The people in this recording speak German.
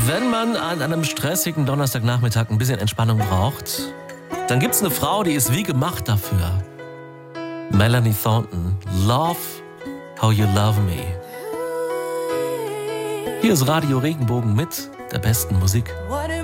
Wenn man an einem stressigen Donnerstagnachmittag ein bisschen Entspannung braucht, dann gibt's eine Frau, die ist wie gemacht dafür. Melanie Thornton, Love How You Love Me. Hier ist Radio Regenbogen mit der besten Musik.